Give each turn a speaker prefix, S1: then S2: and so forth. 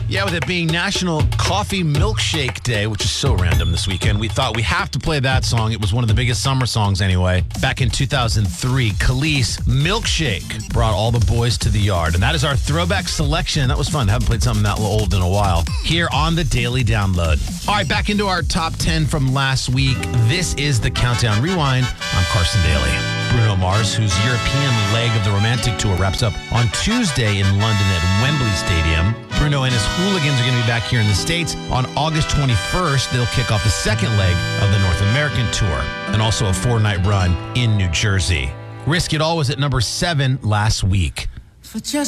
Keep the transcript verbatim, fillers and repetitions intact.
S1: Yeah, with it being National Coffee Milkshake Day, which is so random this weekend, we thought we have to play that song. It was one of the biggest summer songs anyway. Back in two thousand three, Khalees, Milkshake, brought all the boys to the yard. And that is our throwback selection. That was fun. Haven't played something that old in a while. Here on the Daily Download. All right, back into our top ten from last week. This is the Countdown Rewind. I'm Carson Daly. Bruno Mars, whose European leg of the Romantic Tour wraps up on Tuesday in London at Wembley Stadium. Bruno and his Hooligans are going to be back here in the States. On August twenty-first, they'll kick off the second leg of the North American Tour, and also a four-night run in New Jersey. Risk It All was at number seven last week.
S2: For just